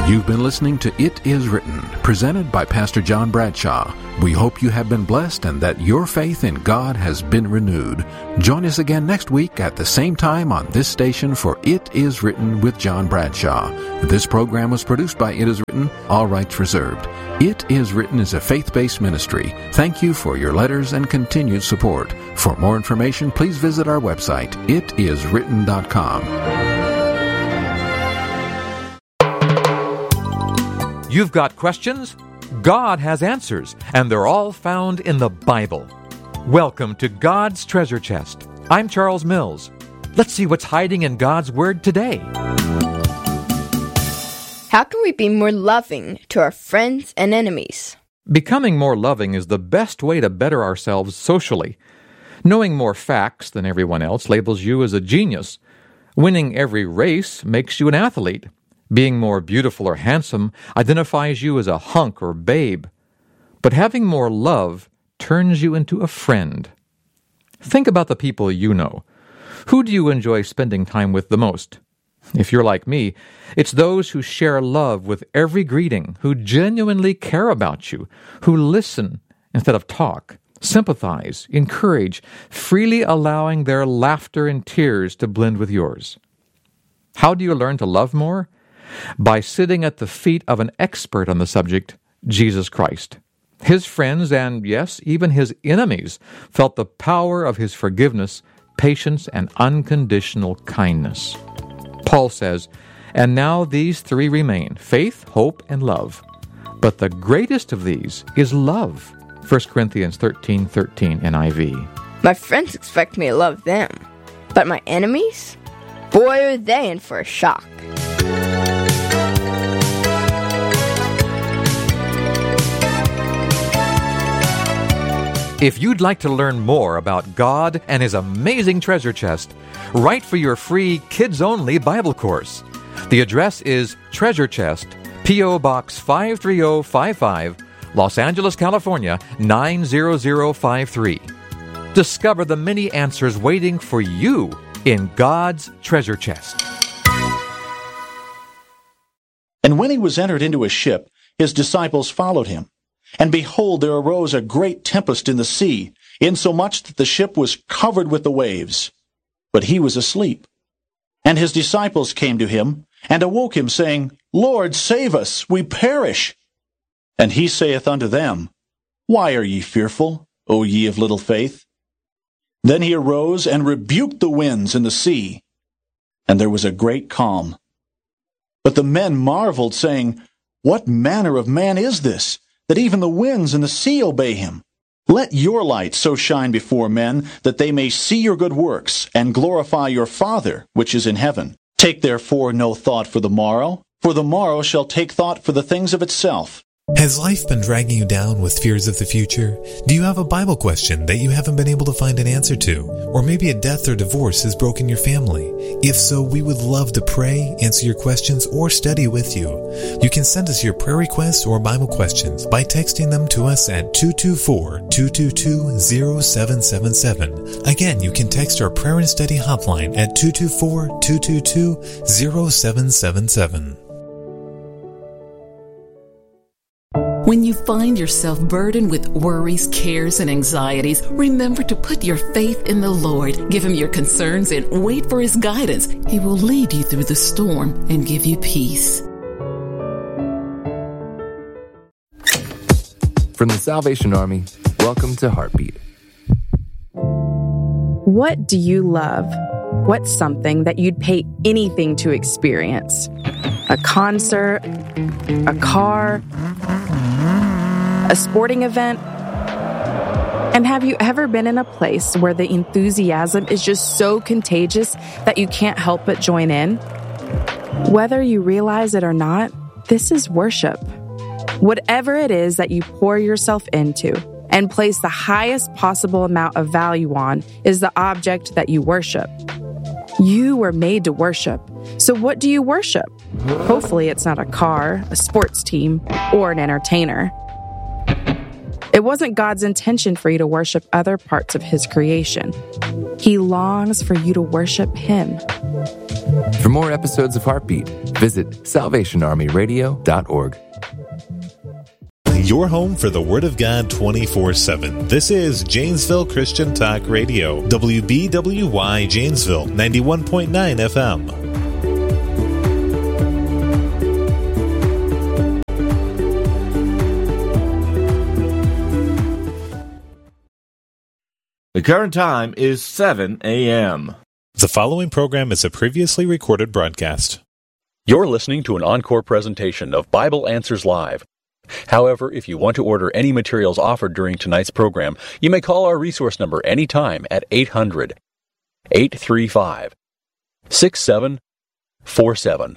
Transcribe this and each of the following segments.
You've been listening to It Is Written, presented by Pastor John Bradshaw. We hope you have been blessed and that your faith in God has been renewed. Join us again next week at the same time on this station for It Is Written with John Bradshaw. This program was produced by It Is Written, all rights reserved. It Is Written is a faith-based ministry. Thank you for your letters and continued support. For more information, please visit our website, itiswritten.com. You've got questions? God has answers, and they're all found in the Bible. Welcome to God's Treasure Chest. I'm Charles Mills. Let's see what's hiding in God's Word today. How can we be more loving to our friends and enemies? Becoming more loving is the best way to better ourselves socially. Knowing more facts than everyone else labels you as a genius. Winning every race makes you an athlete. Being more beautiful or handsome identifies you as a hunk or babe. But having more love turns you into a friend. Think about the people you know. Who do you enjoy spending time with the most? If you're like me, it's those who share love with every greeting, who genuinely care about you, who listen instead of talk, sympathize, encourage, freely allowing their laughter and tears to blend with yours. How do you learn to love more? By sitting at the feet of an expert on the subject, Jesus Christ. His friends, and yes, even his enemies, felt the power of his forgiveness, patience, and unconditional kindness. Paul says, "And now these three remain, faith, hope, and love. But the greatest of these is love." 1 Corinthians 13:13 NIV. My friends expect me to love them, but my enemies? Boy, are they in for a shock. If you'd like to learn more about God and His amazing treasure chest, write for your free kids-only Bible course. The address is Treasure Chest, P.O. Box 53055, Los Angeles, California, 90053. Discover the many answers waiting for you in God's treasure chest. And when he was entered into a ship, his disciples followed him. And behold, there arose a great tempest in the sea, insomuch that the ship was covered with the waves. But he was asleep. And his disciples came to him, and awoke him, saying, Lord, save us, we perish. And he saith unto them, Why are ye fearful, O ye of little faith? Then he arose and rebuked the winds and the sea, and there was a great calm. But the men marveled, saying, What manner of man is this, that even the winds and the sea obey him? Let your light so shine before men, that they may see your good works, and glorify your Father which is in heaven. Take therefore no thought for the morrow shall take thought for the things of itself. Has life been dragging you down with fears of the future? Do you have a Bible question that you haven't been able to find an answer to? Or maybe a death or divorce has broken your family? If so, we would love to pray, answer your questions, or study with you. You can send us your prayer requests or Bible questions by texting them to us at 224-222-0777. Again, you can text our prayer and study hotline at 224-222-0777. When you find yourself burdened with worries, cares, and anxieties, remember to put your faith in the Lord. Give Him your concerns and wait for His guidance. He will lead you through the storm and give you peace. From the Salvation Army, welcome to Heartbeat. What do you love? What's something that you'd pay anything to experience? A concert? A car? A sporting event? And have you ever been in a place where the enthusiasm is just so contagious that you can't help but join in? Whether you realize it or not, this is worship. Whatever it is that you pour yourself into and place the highest possible amount of value on is the object that you worship. You were made to worship. So what do you worship? Hopefully it's not a car, a sports team, or an entertainer. It wasn't God's intention for you to worship other parts of His creation. He longs for you to worship Him. For more episodes of Heartbeat, visit salvationarmyradio.org. Your home for the Word of God 24/7. This is Janesville Christian Talk Radio, WBWY Janesville, 91.9 FM. The current time is 7 a.m. The following program is a previously recorded broadcast. You're listening to an encore presentation of Bible Answers Live. However, if you want to order any materials offered during tonight's program, you may call our resource number anytime at 800-835-6747.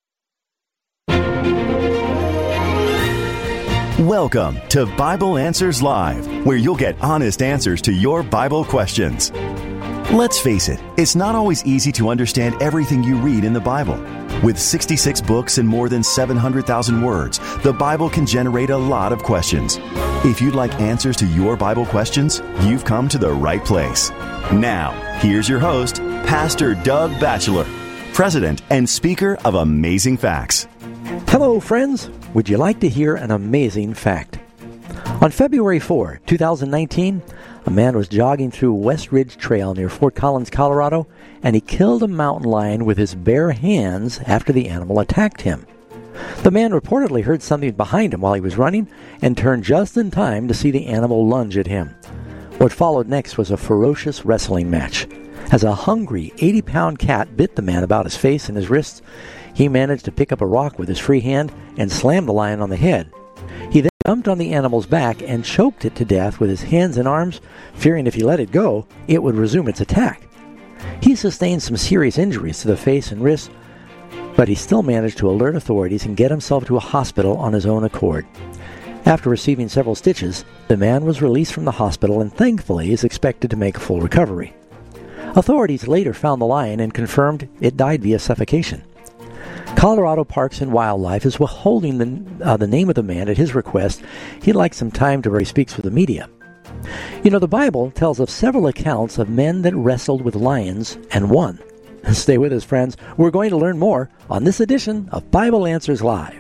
Welcome to Bible Answers Live, where you'll get honest answers to your Bible questions. Let's face it, it's not always easy to understand everything you read in the Bible. With 66 books and more than 700,000 words, the Bible can generate a lot of questions. If you'd like answers to your Bible questions, you've come to the right place. Now, here's your host, Pastor Doug Batchelor, President and Speaker of Amazing Facts. Hello, friends. Would you like to hear an amazing fact? On February 4, 2019, a man was jogging through West Ridge Trail near Fort Collins, Colorado, and he killed a mountain lion with his bare hands after the animal attacked him. The man reportedly heard something behind him while he was running and turned just in time to see the animal lunge at him. What followed next was a ferocious wrestling match. As a hungry 80-pound cat bit the man about his face and his wrists, he managed to pick up a rock with his free hand and slam the lion on the head. He then jumped on the animal's back and choked it to death with his hands and arms, fearing if he let it go, it would resume its attack. He sustained some serious injuries to the face and wrists, but he still managed to alert authorities and get himself to a hospital on his own accord. After receiving several stitches, the man was released from the hospital and thankfully is expected to make a full recovery. Authorities later found the lion and confirmed it died via suffocation. Colorado Parks and Wildlife is withholding the name of the man at his request. He'd like some time to where he speaks with the media. You know, the Bible tells of several accounts of men that wrestled with lions and won. Stay with us, friends. We're going to learn more on this edition of Bible Answers Live.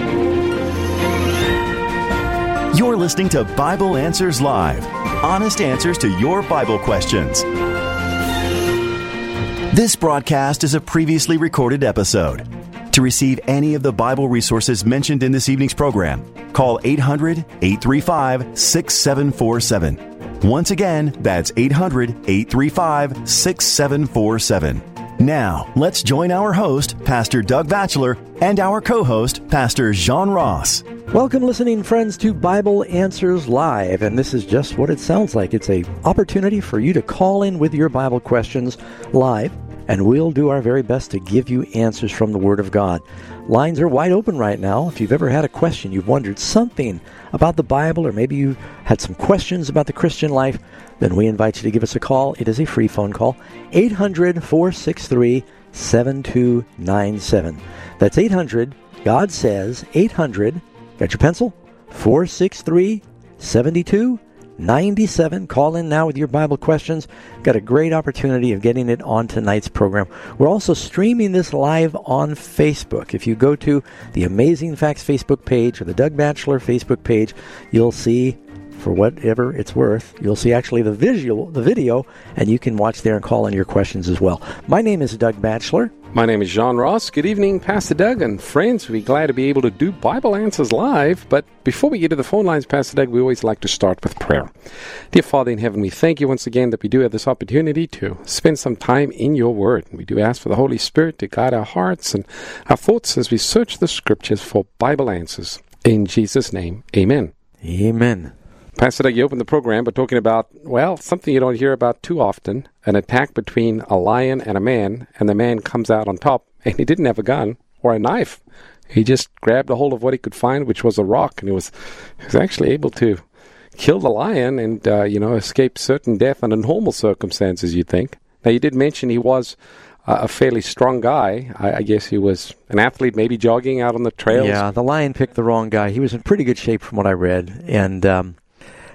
You're listening to Bible Answers Live, honest answers to your Bible questions. This broadcast is a previously recorded episode. To receive any of the Bible resources mentioned in this evening's program, call 800-835-6747. Once again, that's 800-835-6747. Now, let's join our host, Pastor Doug Batchelor, and our co-host, Pastor John Ross. Welcome, listening friends, to Bible Answers Live, and this is just what it sounds like. It's an opportunity for you to call in with your Bible questions live, and we'll do our very best to give you answers from the Word of God. Lines are wide open right now. If you've ever had a question, you've wondered something about the Bible, or maybe you had some questions about the Christian life, then we invite you to give us a call. It is a free phone call, 800-463-7297. That's 800, God says, 800, got your pencil? 463-7297. Call in now with your Bible questions. Got a great opportunity of getting it on tonight's program. We're also streaming this live on Facebook. If you go to the Amazing Facts Facebook page or the Doug Batchelor Facebook page, you'll see, for whatever it's worth, you'll see actually the video, and you can watch there and call in your questions as well. My name is Doug Batchelor. My name is John Ross. Good evening, Pastor Doug and friends. We're glad to be able to do Bible Answers Live. But before we get to the phone lines, Pastor Doug, we always like to start with prayer. Dear Father in heaven, we thank you once again that we do have this opportunity to spend some time in your word. We do ask for the Holy Spirit to guide our hearts and our thoughts as we search the scriptures for Bible answers. In Jesus' name, amen. Amen. Pastor Doug, you opened the program by talking about, well, something you don't hear about too often, an attack between a lion and a man, and the man comes out on top, and he didn't have a gun or a knife. He just grabbed a hold of what he could find, which was a rock, and he was actually able to kill the lion and, escape certain death under normal circumstances, you'd think. Now, you did mention he was a fairly strong guy. I guess he was an athlete, maybe jogging out on the trails. Yeah, the lion picked the wrong guy. He was in pretty good shape from what I read, and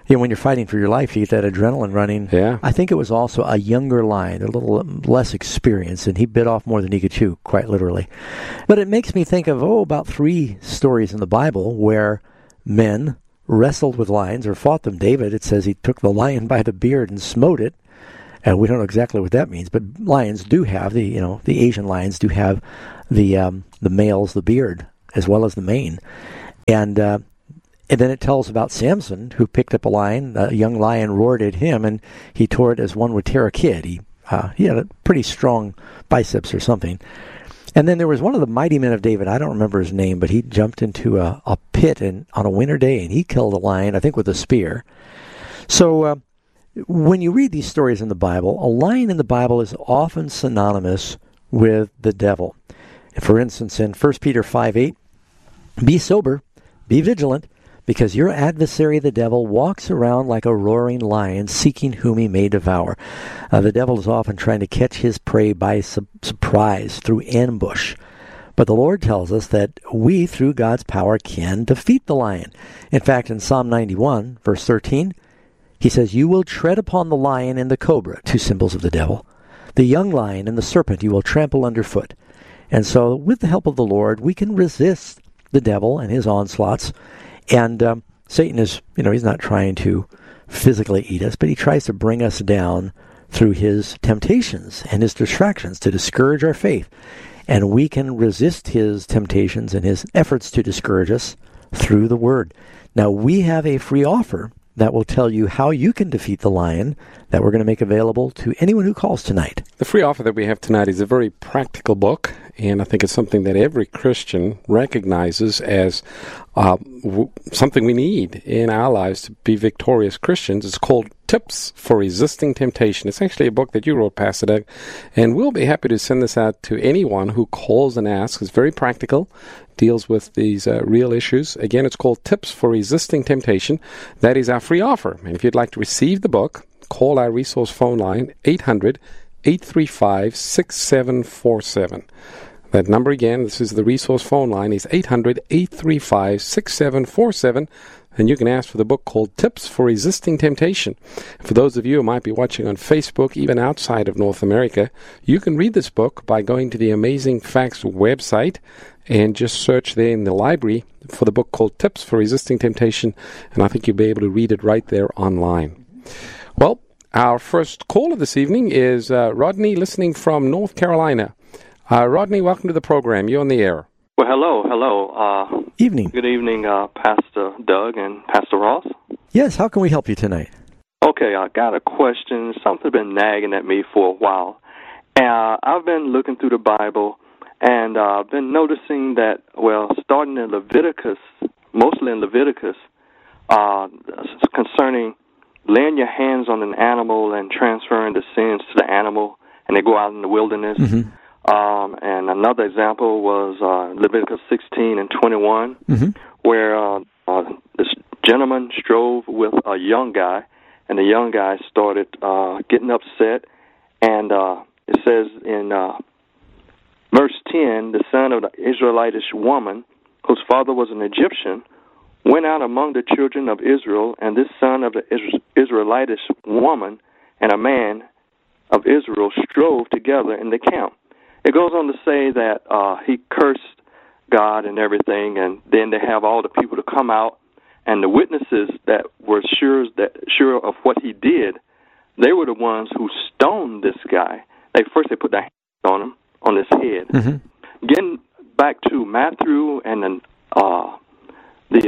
when you're fighting for your life, you get that adrenaline running. Yeah. I think it was also a younger lion, a little less experienced, and he bit off more than he could chew, quite literally. But it makes me think of, about 3 stories in the Bible where men wrestled with lions or fought them. David, it says he took the lion by the beard and smote it. And we don't know exactly what that means, but lions do have, the Asian lions do have the males, the beard, as well as the mane. And then it tells about Samson, who picked up a lion. A young lion roared at him, and he tore it as one would tear a kid. He had a pretty strong biceps or something. And then there was one of the mighty men of David. I don't remember his name, but he jumped into a pit on a winter day, and he killed a lion, I think, with a spear. So when you read these stories in the Bible, a lion in the Bible is often synonymous with the devil. For instance, in 1 Peter 5:8, be sober, be vigilant, because your adversary the devil walks around like a roaring lion, seeking whom he may devour. The devil is often trying to catch his prey by surprise, through ambush. But the Lord tells us that we, through God's power, can defeat the lion. In fact, in Psalm 91, verse 13, he says, you will tread upon the lion and the cobra, 2 symbols of the devil. The young lion and the serpent you will trample underfoot. And so, with the help of the Lord, we can resist the devil and his onslaughts. And Satan is, he's not trying to physically eat us, but he tries to bring us down through his temptations and his distractions to discourage our faith. And we can resist his temptations and his efforts to discourage us through the Word. Now, we have a free offer that will tell you how you can defeat the lion that we're going to make available to anyone who calls tonight. The free offer that we have tonight is a very practical book, and I think it's something that every Christian recognizes as something we need in our lives to be victorious Christians. It's called Tips for Resisting Temptation. It's actually a book that you wrote, Pastor Doug, and we'll be happy to send this out to anyone who calls and asks. It's very practical, deals with these real issues. Again, it's called Tips for Resisting Temptation. That is our free offer. And if you'd like to receive the book, call our resource phone line, 800-835-6747. That number again, this is the resource phone line, is 800-835-6747. And you can ask for the book called Tips for Resisting Temptation. For those of you who might be watching on Facebook, even outside of North America, you can read this book by going to the Amazing Facts website and just search there in the library for the book called Tips for Resisting Temptation, and I think you'll be able to read it right there online. Well, our first caller this evening is Rodney, listening from North Carolina. Rodney, welcome to the program. You're on the air. Well, hello. Evening. Good evening, Pastor Doug and Pastor Ross. Yes, how can we help you tonight? Okay, I got a question. Something's been nagging at me for a while. I've been looking through the Bible, and I've been noticing that, starting in Leviticus, mostly in Leviticus, concerning laying your hands on an animal and transferring the sins to the animal, and they go out in the wilderness. Mm-hmm. And another example was Leviticus 16 and 21, where this gentleman strove with a young guy, and the young guy started getting upset. And it says in verse 10, the son of the Israelitish woman, whose father was an Egyptian, went out among the children of Israel, and this son of the Israelitish woman and a man of Israel strove together in the camp. It goes on to say that he cursed God and everything, and then they have all the people to come out, and the witnesses that were sure of what he did, they were the ones who stoned this guy. They put their hands on him, on his head. Mm-hmm. Getting back to Matthew and the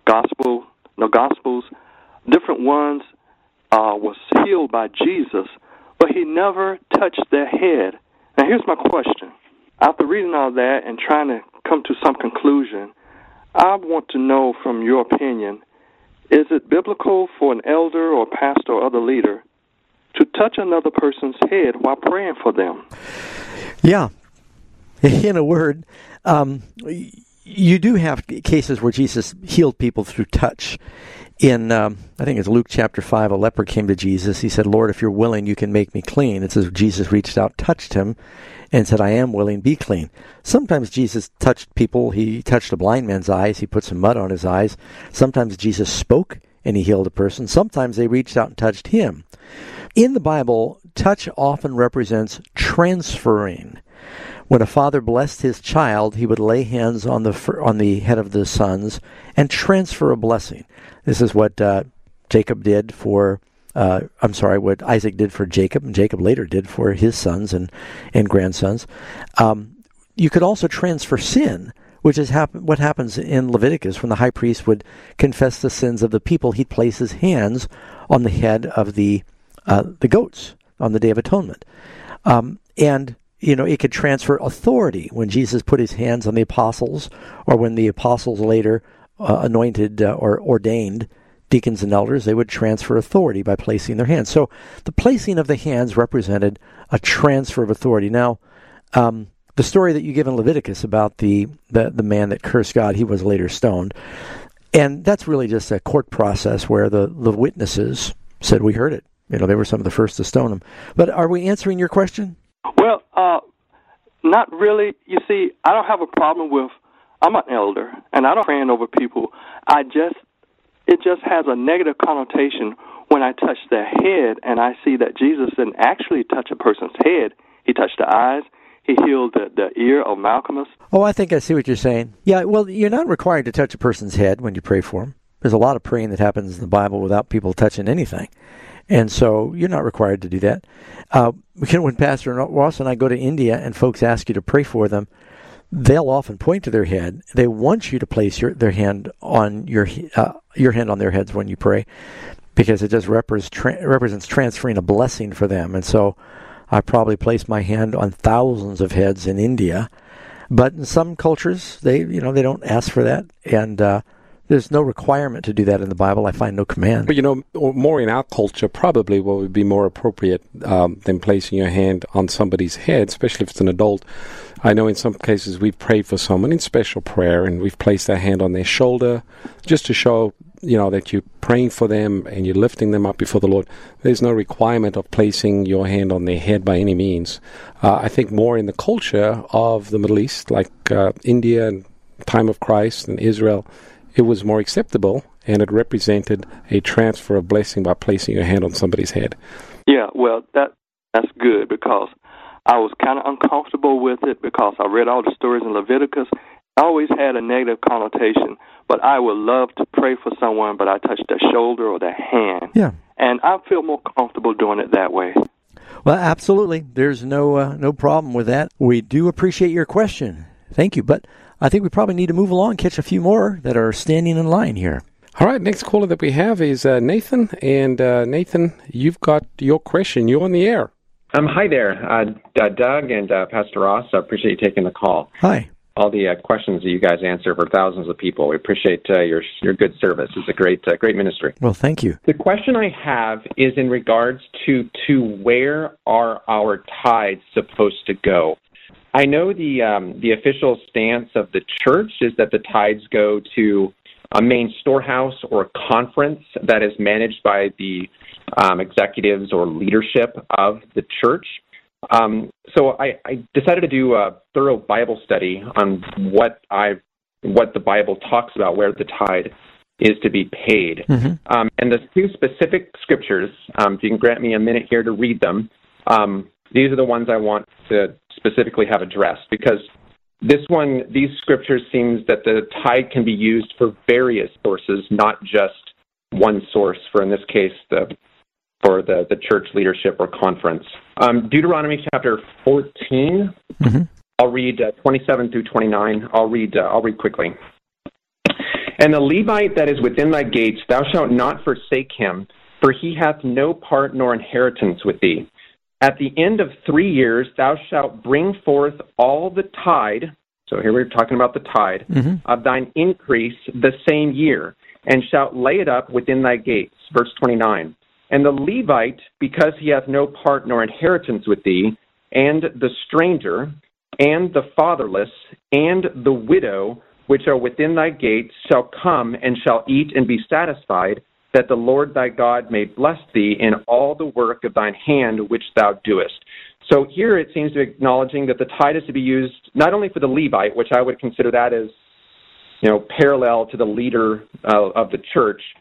Gospels, different ones was healed by Jesus, but he never touched their head. Now, here's my question. After reading all that and trying to come to some conclusion, I want to know from your opinion, is it biblical for an elder or pastor or other leader to touch another person's head while praying for them? Yeah. In a word, you do have cases where Jesus healed people through touch. In, I think it's Luke chapter 5, a leper came to Jesus. He said, Lord, if you're willing, you can make me clean. It says Jesus reached out, touched him, and said, I am willing, be clean. Sometimes Jesus touched people. He touched a blind man's eyes. He put some mud on his eyes. Sometimes Jesus spoke, and he healed a person. Sometimes they reached out and touched him. In the Bible, touch often represents transferring. When a father blessed his child, he would lay hands on the head of the sons and transfer a blessing. This is what Jacob did for, what Isaac did for Jacob, and Jacob later did for his sons and grandsons. You could also transfer sin, which is what happens in Leviticus when the high priest would confess the sins of the people. He'd place his hands on the head of the goats on the Day of Atonement. And it could transfer authority when Jesus put his hands on the apostles, or when the apostles later anointed or ordained deacons and elders, they would transfer authority by placing their hands. So the placing of the hands represented a transfer of authority. Now, the story that you give in Leviticus about the man that cursed God, he was later stoned. And that's really just a court process where the witnesses said, we heard it. They were some of the first to stone him. But are we answering your question? Well, not really. You see, I don't have a problem with, I'm an elder, and I don't praying over people. It just has a negative connotation when I touch their head, and I see that Jesus didn't actually touch a person's head. He touched the eyes. He healed the ear of Malcolmus. Oh, I think I see what you're saying. Yeah, well, you're not required to touch a person's head when you pray for them. There's a lot of praying that happens in the Bible without people touching anything. And so you're not required to do that. When Pastor Ross and I go to India and folks ask you to pray for them, they'll often point to their head. They want you to place their hand on your hand on their heads when you pray, because it just represents transferring a blessing for them. And so I probably place my hand on thousands of heads in India, but in some cultures they don't ask for that, and there's no requirement to do that in the Bible. I find no command. But more in our culture, probably what would be more appropriate than placing your hand on somebody's head, especially if it's an adult. I know in some cases we've prayed for someone in special prayer, and we've placed our hand on their shoulder just to show that you're praying for them and you're lifting them up before the Lord. There's no requirement of placing your hand on their head by any means. I think more in the culture of the Middle East, like India and time of Christ and Israel, it was more acceptable, and it represented a transfer of blessing by placing your hand on somebody's head. Yeah, well, that's good, because I was kind of uncomfortable with it, because I read all the stories in Leviticus. I always had a negative connotation, but I would love to pray for someone, but I touch their shoulder or their hand. Yeah. And I feel more comfortable doing it that way. Well, absolutely. There's no problem with that. We do appreciate your question. Thank you. But I think we probably need to move along, catch a few more that are standing in line here. All right, next caller that we have is Nathan. And Nathan, you've got your question. You're on the air. Hi there, Doug and Pastor Ross. I appreciate you taking the call. Hi. All the questions that you guys answer for thousands of people. We appreciate your good service. It's a great ministry. Well, thank you. The question I have is in regards to where are our tithes supposed to go? I know the official stance of the church is that the tithes go to a main storehouse or a conference that is managed by the executives or leadership of the church. So I decided to do a thorough Bible study on what the Bible talks about, where the tithe is to be paid. Mm-hmm. And the two specific scriptures, if you can grant me a minute here to read them, these are the ones I want to specifically have addressed, because these scriptures seems that the tithe can be used for various sources, not just one source, for in this case, for the church leadership or conference. Deuteronomy chapter 14, mm-hmm. I'll read 27 through 29. I'll read quickly. And the Levite that is within thy gates, thou shalt not forsake him, for he hath no part nor inheritance with thee. At the end of 3 years, thou shalt bring forth all the tithe, so here we're talking about the tithe, mm-hmm. of thine increase the same year, and shalt lay it up within thy gates. Verse 29. And the Levite, because he hath no part nor inheritance with thee, and the stranger, and the fatherless, and the widow, which are within thy gates, shall come and shall eat and be satisfied, that the Lord thy God may bless thee in all the work of thine hand which thou doest. So here it seems to be acknowledging that the tithe is to be used not only for the Levite, which I would consider that as, parallel to the leader of the church,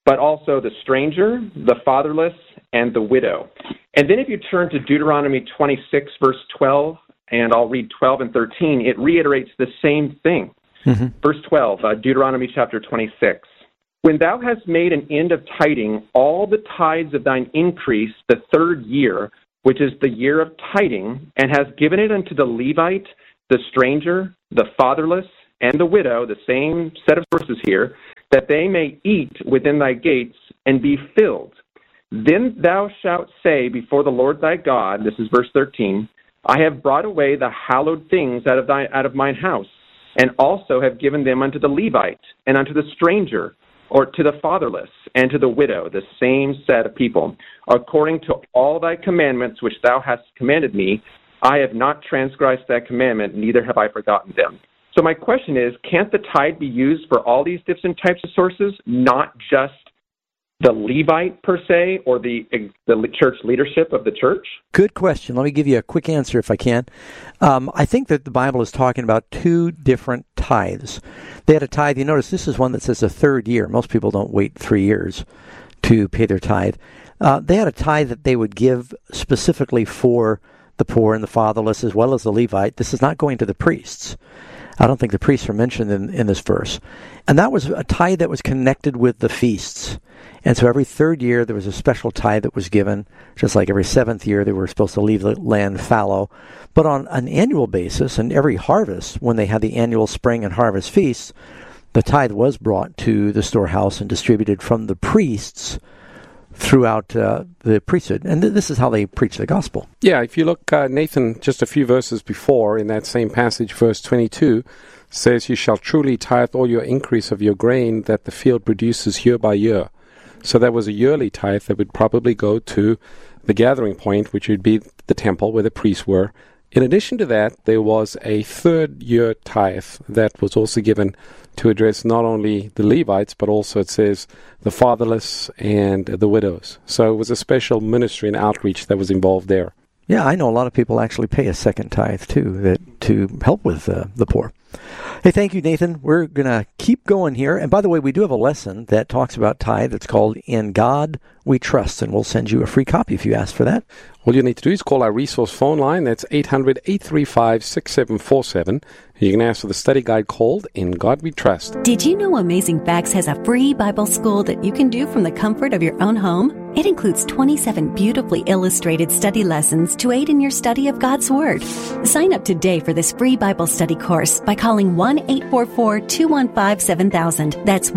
but also the stranger, the fatherless, and the widow. And then if you turn to Deuteronomy 26, verse 12, and I'll read 12 and 13, it reiterates the same thing. Mm-hmm. Verse 12, Deuteronomy chapter 26. When thou hast made an end of tiding all the tithes of thine increase the third year, which is the year of tiding, and hast given it unto the Levite, the stranger, the fatherless, and the widow, the same set of verses here, that they may eat within thy gates and be filled. Then thou shalt say before the Lord thy God, this is verse 13, I have brought away the hallowed things out of mine house, and also have given them unto the Levite, and unto the stranger, or to the fatherless, and to the widow, the same set of people. According to all thy commandments which thou hast commanded me, I have not transgressed that commandment, neither have I forgotten them. So my question is, can't the tithe be used for all these different types of sources, not just the Levite per se, or the church leadership of the church? Good question. Let me give you a quick answer if I can. I think that the Bible is talking about two different tithes. They had a tithe. You notice this is one that says a third year. Most people don't wait 3 years to pay their tithe. They had a tithe that they would give specifically for the poor and the fatherless, as well as the Levite. This is not going to the priests. I don't think the priests are mentioned in this verse. And that was a tithe that was connected with the feasts. And so every third year there was a special tithe that was given, just like every seventh year they were supposed to leave the land fallow. But on an annual basis, and every harvest, when they had the annual spring and harvest feasts, the tithe was brought to the storehouse and distributed from the priests throughout the priesthood. And this is how they preach the gospel. Yeah, if you look, Nathan, just a few verses before, in that same passage, verse 22, says, You shall truly tithe all your increase of your grain that the field produces year by year. So that was a yearly tithe that would probably go to the gathering point, which would be the temple where the priests were. In addition to that, there was a third-year tithe that was also given to address not only the Levites, but also, it says, the fatherless and the widows. So it was a special ministry and outreach that was involved there. Yeah, I know a lot of people actually pay a second tithe, too, to help with the poor. Hey, thank you, Nathan. We're going to keep going here. And by the way, we do have a lesson that talks about tithe. It's called In God We Trust, and we'll send you a free copy if you ask for that. All you need to do is call our resource phone line. That's 800-835-6747. You can ask for the study guide called In God We Trust. Did you know Amazing Facts has a free Bible school that you can do from the comfort of your own home? It includes 27 beautifully illustrated study lessons to aid in your study of God's Word. Sign up today for this free Bible study course by calling 1-844-215-7000. That's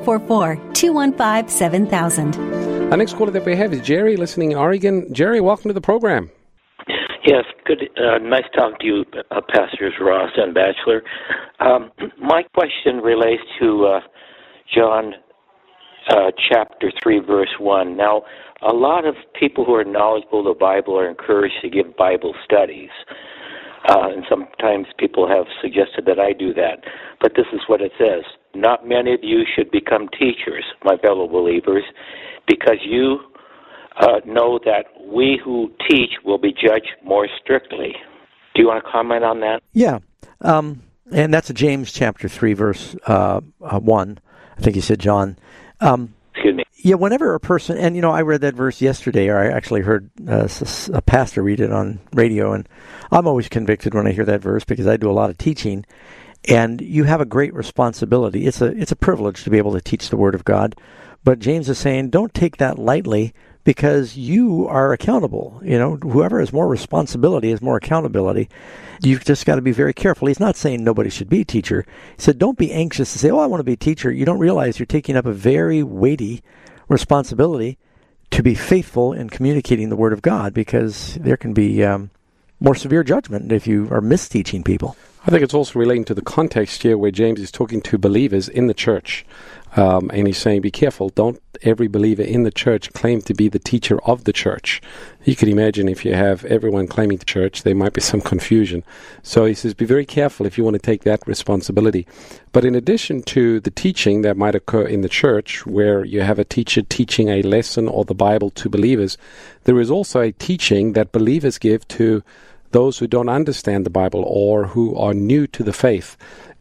1-844-215-7000. Our next caller that we have is Jerry, listening in Oregon. Jerry, welcome to the program. Yes, good. Nice talking to you, Pastors Ross and Batchelor. My question relates to John chapter 3, verse 1. Now, a lot of people who are knowledgeable of the Bible are encouraged to give Bible studies. And sometimes people have suggested that I do that. But this is what it says. Not many of you should become teachers, my fellow believers, because you know that we who teach will be judged more strictly. Do you want to comment on that? Yeah. And that's James chapter 3, verse 1. I think you said John. Excuse me. Yeah, whenever a person, and I read that verse yesterday, or I actually heard a pastor read it on radio, and I'm always convicted when I hear that verse because I do a lot of teaching, and you have a great responsibility. It's a privilege to be able to teach the Word of God, but James is saying don't take that lightly because you are accountable. Whoever has more responsibility has more accountability. You've just got to be very careful. He's not saying nobody should be a teacher. He said don't be anxious to say, I want to be a teacher. You don't realize you're taking up a very weighty responsibility to be faithful in communicating the Word of God, because there can be more severe judgment if you are misteaching people. I think it's also relating to the context here where James is talking to believers in the church. And he's saying, be careful, don't every believer in the church claim to be the teacher of the church. You could imagine if you have everyone claiming the church, there might be some confusion. So he says, be very careful if you want to take that responsibility. But in addition to the teaching that might occur in the church, where you have a teacher teaching a lesson or the Bible to believers, there is also a teaching that believers give to those who don't understand the Bible or who are new to the faith.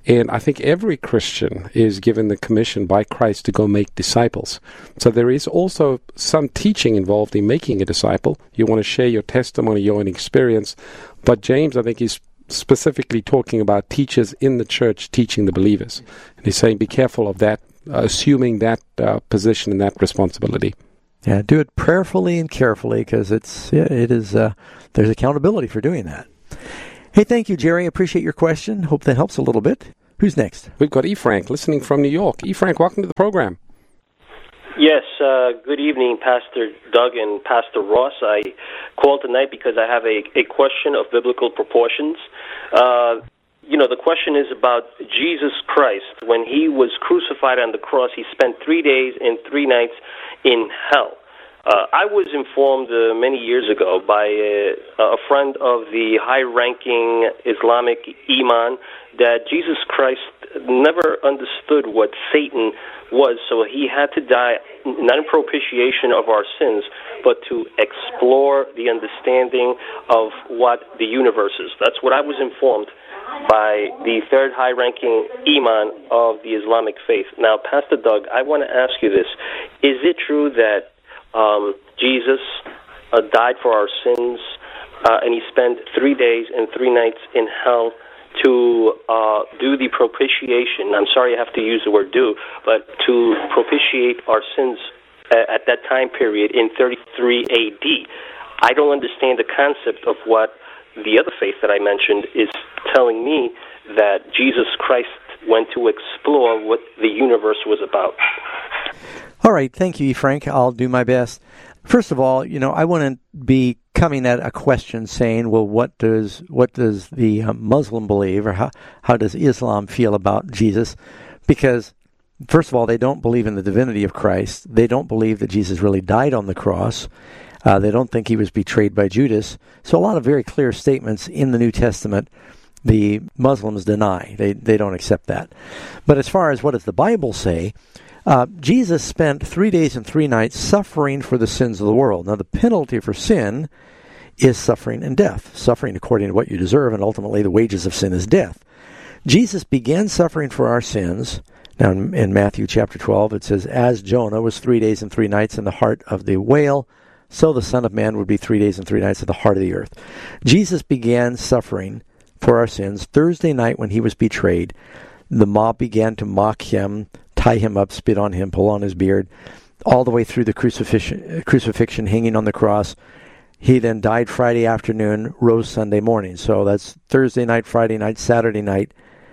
And I think every Christian is given the commission by Christ to go make disciples. So there is also some teaching involved in making a disciple. You want to share your testimony, your own experience. But James, I think, is specifically talking about teachers in the church teaching the believers. And he's saying be careful of that, assuming that position and that responsibility. Yeah, do it prayerfully and carefully, because there's accountability for doing that. Hey, thank you, Jerry. Appreciate your question. Hope that helps a little bit. Who's next? We've got E. Frank listening from New York. E. Frank, welcome to the program. Yes, good evening, Pastor Doug and Pastor Ross. I called tonight because I have a question of biblical proportions. The question is about Jesus Christ. When he was crucified on the cross, he spent 3 days and 3 nights in hell. I was informed many years ago by a friend of the high-ranking Islamic imam that Jesus Christ never understood what Satan was, so he had to die not in propitiation of our sins, but to explore the understanding of what the universe is. That's what I was informed by the third high-ranking imam of the Islamic faith. Now, Pastor Doug, I want to ask you this. Is it true that Jesus died for our sins, and he spent 3 days and 3 nights in hell to do the propitiation? I'm sorry I have to use the word do, but to propitiate our sins at that time period in 33 AD. I don't understand the concept of what the other faith that I mentioned is telling me, that Jesus Christ went to explore what the universe was about. All right, thank you, Frank. I'll do my best. First of all, I wouldn't be coming at a question saying, well, what does the Muslim believe, or how does Islam feel about Jesus? Because, first of all, they don't believe in the divinity of Christ. They don't believe that Jesus really died on the cross. They don't think he was betrayed by Judas. So a lot of very clear statements in the New Testament the Muslims deny. They don't accept that. But as far as what does the Bible say, Jesus spent 3 days and 3 nights suffering for the sins of the world. Now, the penalty for sin is suffering and death. Suffering according to what you deserve, and ultimately the wages of sin is death. Jesus began suffering for our sins. Now, in Matthew chapter 12, it says, as Jonah was 3 days and 3 nights in the heart of the whale, so the Son of Man would be 3 days and 3 nights at the heart of the earth. Jesus began suffering for our sins Thursday night when he was betrayed. The mob began to mock him, tie him up, spit on him, pull on his beard, all the way through the crucifixion, hanging on the cross. He then died Friday afternoon, rose Sunday morning. So that's Thursday night, Friday night, Saturday night,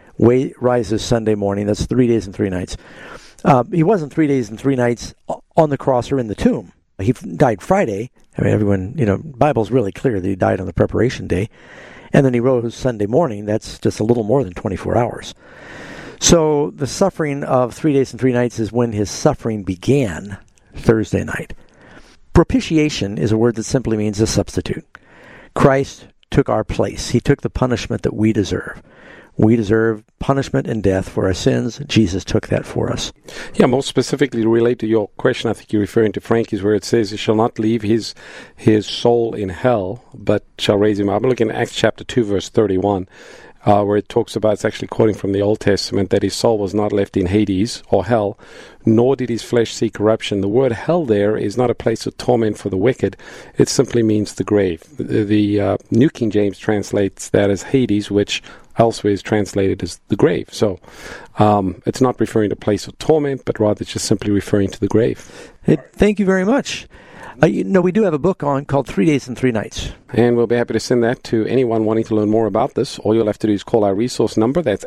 rises Sunday morning. That's 3 days and 3 nights. He wasn't 3 days and 3 nights on the cross or in the tomb. He died Friday. I mean, everyone, Bible's really clear that he died on the preparation day. And then he rose Sunday morning. That's just a little more than 24 hours. So the suffering of 3 days and 3 nights is when his suffering began, Thursday night. Propitiation is a word that simply means a substitute. Christ took our place. He took the punishment that we deserve. We deserve punishment and death for our sins. Jesus took that for us. Yeah, more specifically related to your question, I think you're referring to Frankie's, where it says he shall not leave his soul in hell, but shall raise him up. I'm looking at Acts chapter 2, verse 31, where it talks about, it's actually quoting from the Old Testament, that his soul was not left in Hades or hell, nor did his flesh see corruption. The word hell there is not a place of torment for the wicked. It simply means the grave. The New King James translates that as Hades, which elsewhere is translated as the grave. So it's not referring to a place of torment, but rather it's just simply referring to the grave. Hey, thank you very much. We do have a book called 3 Days and 3 Nights. And we'll be happy to send that to anyone wanting to learn more about this. All you'll have to do is call our resource number. That's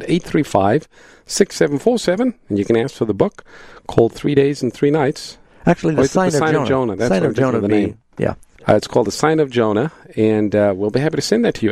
800-835-6747. And you can ask for the book called 3 Days and 3 Nights. Actually, the Sign of Jonah. That's Sign of Jonah, the name. Yeah. It's called The Sign of Jonah, and we'll be happy to send that to you,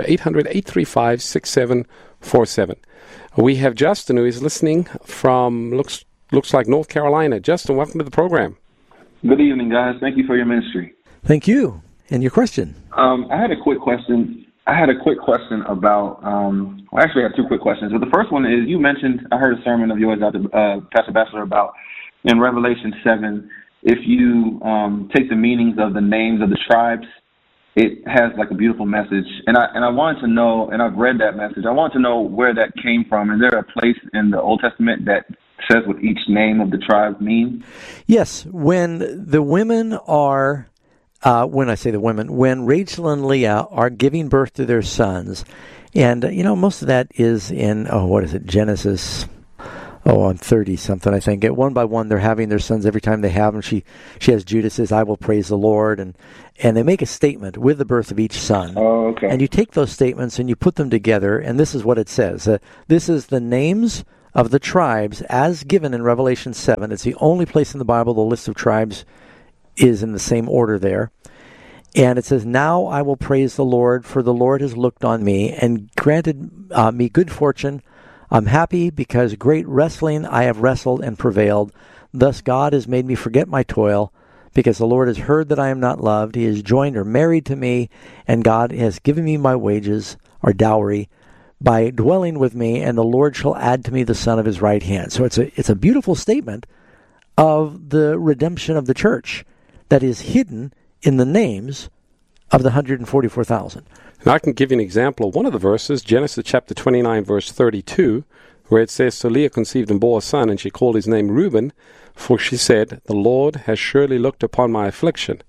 800-835-6747. We have Justin, who is listening from, looks like North Carolina. Justin, welcome to the program. Good evening, guys. Thank you for your ministry. Thank you. And your question? I had a quick question. About, actually I have two quick questions. But the first one is, you mentioned, I heard a sermon of yours, Pastor Batchelor, about in Revelation 7, if you take the meanings of the names of the tribes it has like a beautiful message, and I wanted to know, and I've read that message. I want to know where that came from. Is there a place in the Old Testament that says what each name of the tribe means? Yes, when the women are, when I say the women, when Rachel and Leah are giving birth to their sons, and most of that is in Genesis. On 30-something, I think. One by one, they're having their sons every time they have them. She has Judah says, "I will praise the Lord," and they make a statement with the birth of each son. Oh, okay. And you take those statements and you put them together, and this is what it says. This is the names of the tribes as given in Revelation 7. It's the only place in the Bible the list of tribes is in the same order there. And it says, "Now I will praise the Lord, for the Lord has looked on me and granted me good fortune. I'm happy because great wrestling I have wrestled and prevailed. Thus God has made me forget my toil, because the Lord has heard that I am not loved. He has joined or married to me, and God has given me my wages, or dowry, by dwelling with me, and the Lord shall add to me the son of his right hand." So it's a beautiful statement of the redemption of the church that is hidden in the names of the 144,000. And I can give you an example of one of the verses, Genesis chapter 29, verse 32, where it says, "So Leah conceived and bore a son, and she called his name Reuben, for she said, the Lord has surely looked upon my affliction."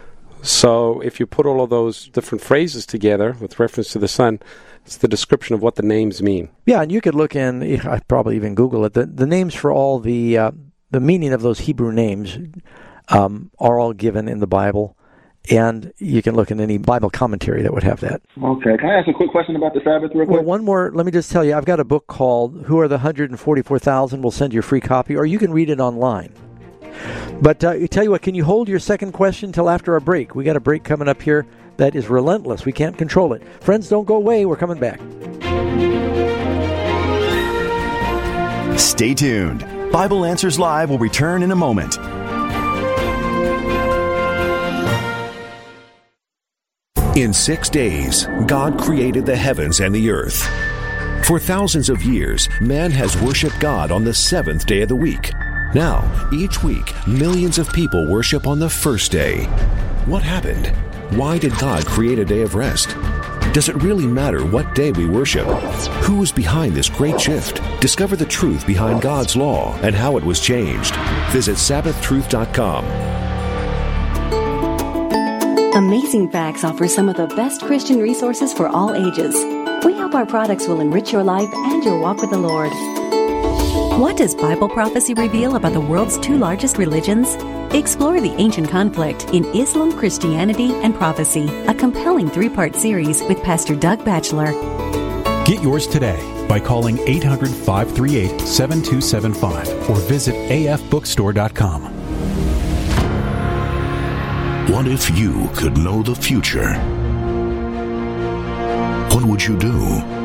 So if you put all of those different phrases together with reference to the son, it's the description of what the names mean. Yeah, and you could look in, I'd probably even Google it, the names for all the meaning of those Hebrew names are all given in the Bible. And you can look in any Bible commentary that would have that. Okay. Can I ask a quick question about the Sabbath real quick? Well, one more. Let me just tell you, I've got a book called Who Are the 144,000? We'll send you a free copy, or you can read it online. But tell you what, can you hold your second question till after our break? We got a break coming up here that is relentless. We can't control it. Friends, don't go away. We're coming back. Stay tuned. Bible Answers Live will return in a moment. In 6 days, God created the heavens and the earth. For thousands of years, man has worshiped God on the seventh day of the week. Now, each week, millions of people worship on the first day. What happened? Why did God create a day of rest? Does it really matter what day we worship? Who is behind this great shift? Discover the truth behind God's law and how it was changed. Visit SabbathTruth.com. Amazing Facts offers some of the best Christian resources for all ages. We hope our products will enrich your life and your walk with the Lord. What does Bible prophecy reveal about the world's two largest religions? Explore the ancient conflict in Islam, Christianity, and Prophecy, a compelling 3-part series with Pastor Doug Batchelor. Get yours today by calling 800-538-7275 or visit afbookstore.com. What if you could know the future? What would you do?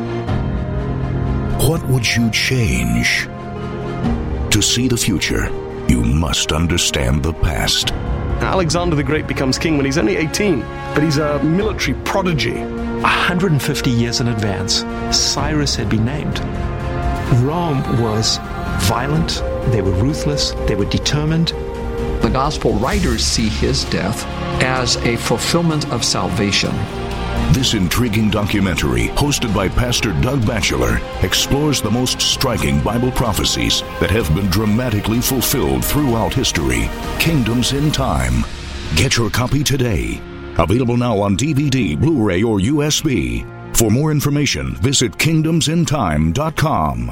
What would you change? To see the future, you must understand the past. Alexander the Great becomes king when he's only 18, but he's a military prodigy. 150 years in advance, Cyrus had been named. Rome was violent, they were ruthless, they were determined. The gospel writers see his death as a fulfillment of salvation. This intriguing documentary, hosted by Pastor Doug Batchelor, explores the most striking Bible prophecies that have been dramatically fulfilled throughout history. Kingdoms in Time. Get your copy today. Available now on DVD, Blu-ray, or USB. For more information, visit kingdomsintime.com.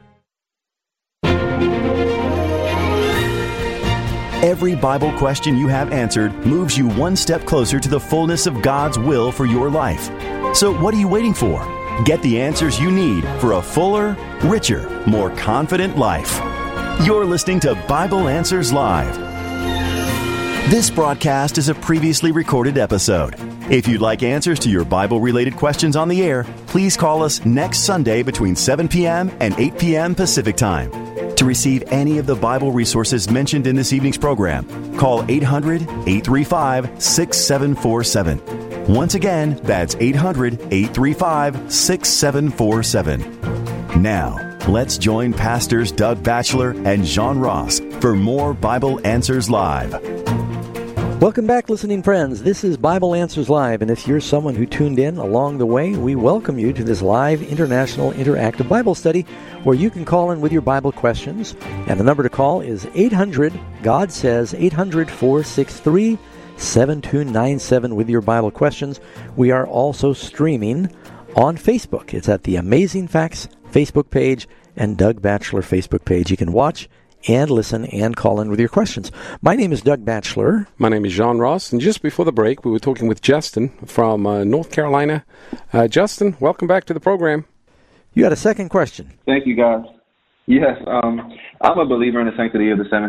Every Bible question you have answered moves you one step closer to the fullness of God's will for your life. So what are you waiting for? Get the answers you need for a fuller, richer, more confident life. You're listening to Bible Answers Live. This broadcast is a previously recorded episode. If you'd like answers to your Bible-related questions on the air, please call us next Sunday between 7 p.m. and 8 p.m. Pacific Time. To receive any of the Bible resources mentioned in this evening's program, call 800-835-6747. Once again, that's 800-835-6747. Now, let's join Pastors Doug Batchelor and John Ross for more Bible Answers Live. Welcome back, listening friends. This is Bible Answers Live, and if you're someone who tuned in along the way, we welcome you to this live international interactive Bible study where you can call in with your Bible questions. And the number to call is 800, God says, 800-463-7297 with your Bible questions. We are also streaming on Facebook. It's at the Amazing Facts Facebook page and Doug Batchelor Facebook page. You can watch and listen and call in with your questions. My name is Doug Batchelor. My name is John Ross, and just before the break, we were talking with Justin from North Carolina. Justin, welcome back to the program. You had a second question. Thank you, guys. Yes, I'm a believer in the sanctity of the seventh